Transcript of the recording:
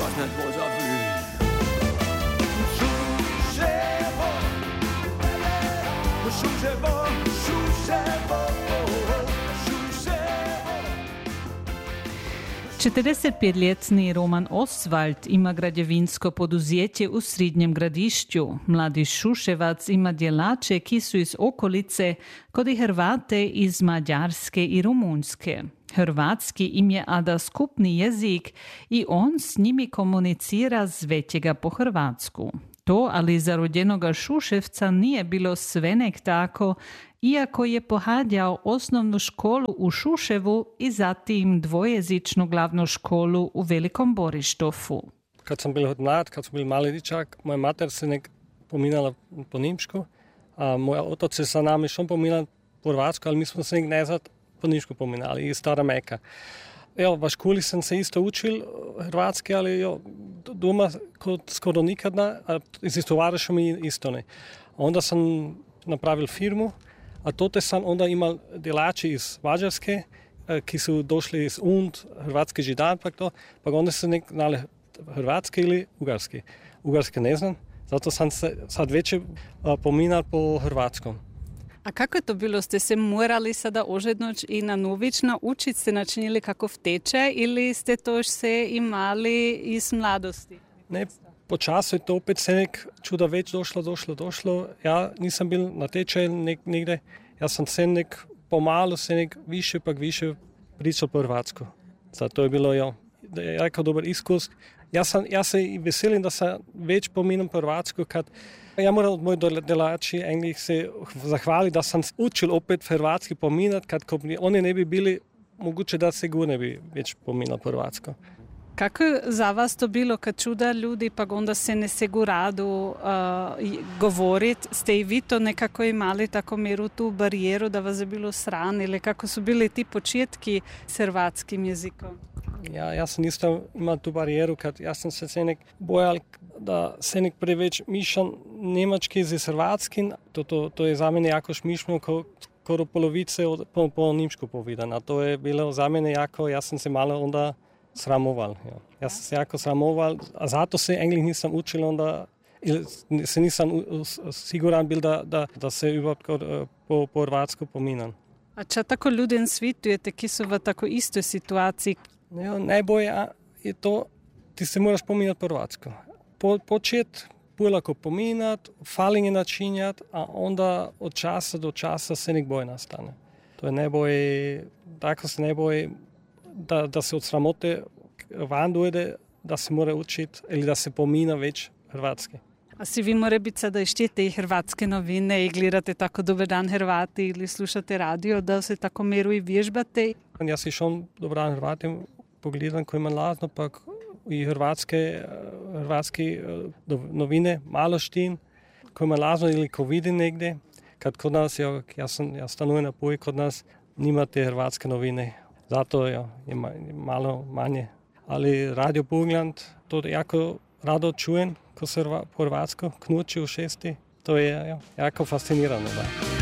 vas ne pozabi. Šuševo, šuševo, šuševo, šuševo. 45-letni Roman Oswald ima građevinsko poduzetje u Srednjem Gradišću. Mladi Šuševac ima djelače ki su iz okolice, kod i Hrvate iz Mađarske i Rumunjske. Hrvatski im je ada skupni jezik i on s njimi komunicira zvećega po hrvatsku. To, ali za rođenoga Šuševca nije bilo svenek tako, iako je pohađao osnovnu školu u Šuševu i zatim dvojezičnu glavnu školu u Velikom Borištofu. Kad sam bil mlad, kad sam bil mali dječak, moja mater se nek pominala po nimšku, a moj otac se sa nami šon pominala po hrvatsku, ali mi smo se nek nezad po nimšku pominali iz Stara Meka. Evo, v školi sam se isto učil hrvatski, ali doma skoro nikad ne, a iz tovariša mi isto ne. Onda sam napravil firmu, a tote sam onda imal djelači iz Mađarske, ki su došli iz Und, hrvatski židan, pa onda se nek znali hrvatski ili ugarski. Ugarski ne znam, zato sam se sad već pominal po hrvatskom. A kako je to bilo? Ste se morali sada ožednoć i na novič naučiti? Ste načinili kakov tečaj ili ste to se imali iz mladosti? Ne, po času je to opet se nek čuda već došlo. Ja nisam bil na tečaju negdje. Ja sam se nek pomalo se nek više pričao po hrvatsko. Zato je bilo jako dobar iskus. Ja se i veselim da sam već pominam po hrvatsku kad ja moram od mojih djelači eigentlich se zahvaliti da sam učil opet hrvatski pominat, kad oni ne bi bili moguće da sigurno ne bi već pominal po hrvatsko. Kako je za vas to bilo kad čuda ljudi pa onda se ne segu radu govoriti? Ste i vi to nekako imali tako meru tu barijeru da vas je bilo sran ili kako su bili ti početki s hrvatskim jezikom? Ja sam isto imao tu barijeru kad ja sam se nek bojal da se nek preveč mišam njemački z hrvatskim. To je za mene jako šmišno skoro polovice po nimšku povedano. To je bilo za mene jako, ja sam se malo onda sramoval. Ja sam se jako sramoval, a zato se eigentlich nisam učil onda, ili se nisam siguran bil da se po hrvatsko pominam. A če tako ljudem svitujete, ki so v tako istoj situaciji? Najbolje je to, ti se moraš pominati po hrvatsko. Počet polako pominati, falinge načinjati, a onda od časa do časa se nek boj nastane. To je najbolje, tako se najbolje da se od sramote van dojde, da se mora učiti ili da se pomina već hrvatski. A si vi more biti sada ištete i hrvatske novine i gledate tako Dobar dan Hrvati ili slušate radio, da se tako meru i vježbate? Ja si šon Dobar dan Hrvati pogledam ko ima lazno, pa i hrvatski novine malo štin, ko ima lazno ili ko vidim negdje. Kad kod nas, ja stanujem na Puji, kod nas nimate hrvatske novine. Zato je malo manje. Ali Radio Bugland, to jako rado čujem, ko se po hrvatsko knuči u šesti. To je jako fascinirano. Da.